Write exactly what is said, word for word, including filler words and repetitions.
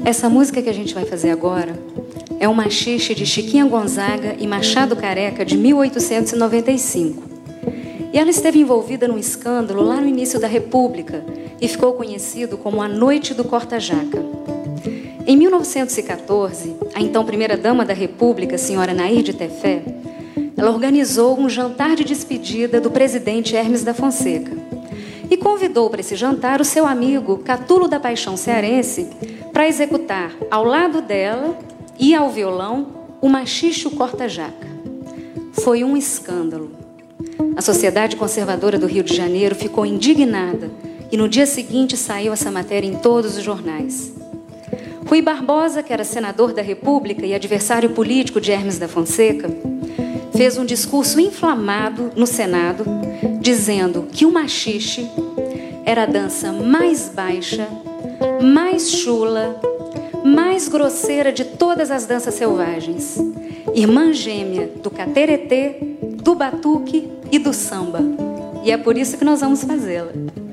Essa música que a gente vai fazer agora é um maxixe de Chiquinha Gonzaga e Machado Careca de mil oitocentos e noventa e cinco. E ela esteve envolvida num escândalo lá no início da República e ficou conhecido como a Noite do Corta-Jaca. Em mil novecentos e quatorze, a então primeira-dama da República, senhora Nair de Tefé, ela organizou um jantar de despedida do presidente Hermes da Fonseca e convidou para esse jantar o seu amigo Catulo da Paixão cearense para executar ao lado dela e ao violão o maxixe Corta-Jaca. Foi um escândalo. A Sociedade Conservadora do Rio de Janeiro ficou indignada e no dia seguinte saiu essa matéria em todos os jornais. Rui Barbosa, que era senador da República e adversário político de Hermes da Fonseca, fez um discurso inflamado no Senado, dizendo que o maxixe era a dança mais baixa, mais chula, mais grosseira de todas as danças selvagens, irmã gêmea do cateretê, do batuque e do samba. E é por isso que nós vamos fazê-la.